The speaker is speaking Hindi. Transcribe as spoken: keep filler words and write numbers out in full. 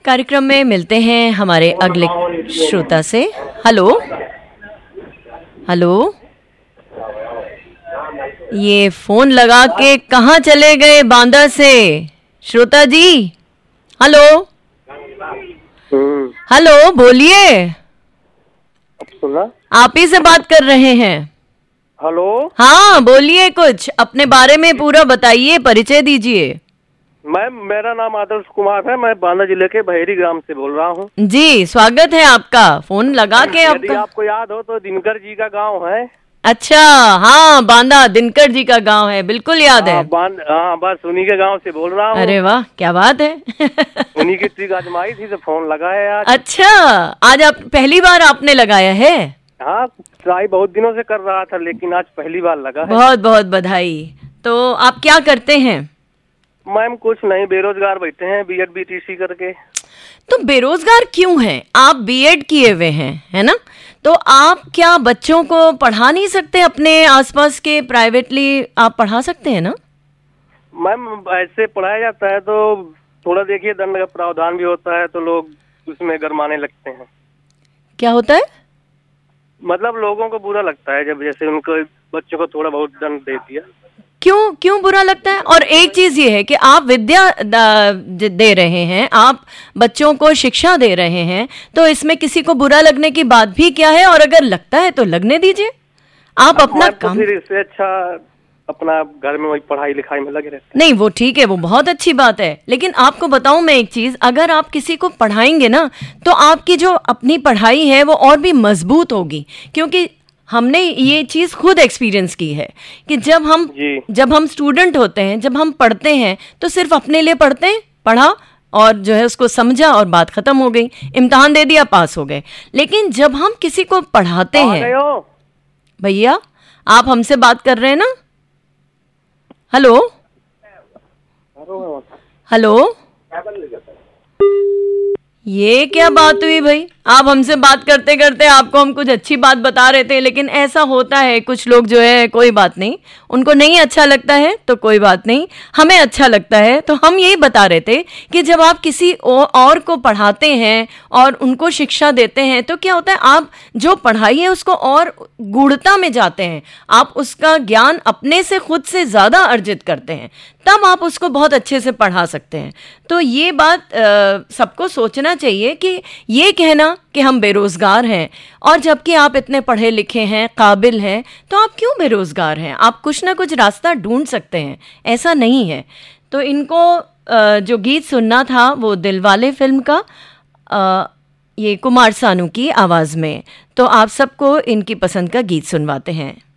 कार्यक्रम में मिलते हैं हमारे अगले श्रोता से। हेलो हेलो, ये फोन लगा के कहाँ चले गए बांदा से श्रोता जी? हेलो हेलो, बोलिए। सुना? आप ही से बात कर रहे हैं। हेलो, हाँ बोलिए, कुछ अपने बारे में पूरा बताइए, परिचय दीजिए। मैम मेरा नाम आदर्श कुमार है, मैं बांदा जिले के बहेरी ग्राम से बोल रहा हूँ। जी स्वागत है आपका, फोन लगा के यदि आपका। आपको याद हो तो दिनकर जी का गांव है। अच्छा, हाँ बांदा दिनकर जी का गांव है, बिल्कुल याद है। हाँ बस उन्हीं के गांव से बोल रहा हूँ। अरे वाह, क्या बात है। उन्हीं की ट्रिक आजमाई थी तो फोन लगाया आज। अच्छा, आज आप पहली बार आपने लगाया है? हाँ, ट्राई बहुत दिनों से कर रहा था लेकिन आज पहली बार लगा है। बहुत बहुत बधाई। तो आप क्या करते हैं? मैम कुछ नहीं, बेरोजगार बैठे हैं बीएड बीटीसी करके। तो बेरोजगार क्यों हैं? आप बीएड किए हुए हैं, है ना? तो आप क्या बच्चों को पढ़ा नहीं सकते? अपने आसपास के प्राइवेटली आप पढ़ा सकते हैं ना? मैम ऐसे पढ़ाया जाता है तो थोड़ा देखिए दंड का प्रावधान भी होता है तो लोग उसमें गरमाने लगते हैं। क्या होता है? मतलब लोगों को बुरा लगता है जब जैसे उनको बच्चों को थोड़ा बहुत दंड दे दिया। क्यों क्यों बुरा लगता है? और एक चीज ये है कि आप विद्या दे रहे हैं, आप बच्चों को शिक्षा दे रहे हैं, तो इसमें किसी को बुरा लगने की बात भी क्या है? और अगर लगता है तो लगने दीजिए, आप अपना काम। फिर इससे अच्छा अपना घर में वही पढ़ाई लिखाई में लगे रहते। नहीं वो ठीक है, वो बहुत अच्छी बात है, लेकिन आपको बताऊं मैं एक चीज, अगर आप किसी को पढ़ाएंगे ना तो आपकी जो अपनी पढ़ाई है वो और भी मजबूत होगी। क्योंकि हमने ये चीज खुद एक्सपीरियंस की है कि जब हम जब हम स्टूडेंट होते हैं, जब हम पढ़ते हैं तो सिर्फ अपने लिए पढ़ते हैं, पढ़ा और जो है उसको समझा और बात खत्म हो गई, इम्तिहान दे दिया, पास हो गए। लेकिन जब हम किसी को पढ़ाते हैं, भैया आप हमसे बात कर रहे हैं ना? हेलो हेलो, ये क्या बात हुई भाई? आप हमसे बात करते करते आपको हम कुछ अच्छी बात बता रहे थे, लेकिन ऐसा होता है कुछ लोग जो है, कोई बात नहीं, उनको नहीं अच्छा लगता है तो कोई बात नहीं, हमें अच्छा लगता है। तो हम यही बता रहे थे कि जब आप किसी और को पढ़ाते हैं और उनको शिक्षा देते हैं तो क्या होता है, आप जो पढ़ाई है उसको और गूढ़ता में जाते हैं, आप उसका ज्ञान अपने से खुद से ज़्यादा अर्जित करते हैं, तब आप उसको बहुत अच्छे से पढ़ा सकते हैं। तो ये बात सबको सोचना चाहिए कि ये कहना कि हम बेरोजगार हैं, और जबकि आप इतने पढ़े लिखे हैं, काबिल हैं, तो आप क्यों बेरोजगार हैं? आप कुछ ना कुछ रास्ता ढूंढ सकते हैं, ऐसा नहीं है। तो इनको जो गीत सुनना था वो दिलवाले फिल्म का, ये कुमार सानू की आवाज़ में, तो आप सबको इनकी पसंद का गीत सुनवाते हैं।